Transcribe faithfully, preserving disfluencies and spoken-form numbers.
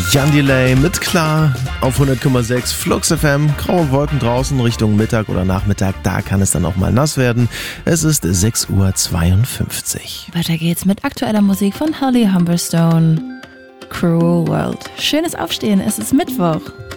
Jan Delay mit Klar auf hundert Komma sechs Flux F M. Graue Wolken draußen Richtung Mittag oder Nachmittag, da kann es dann auch mal nass werden. Es ist sechs Uhr zweiundfünfzig. Weiter geht's mit aktueller Musik von Holly Humberstone. Cruel World. Schönes Aufstehen, es ist Mittwoch.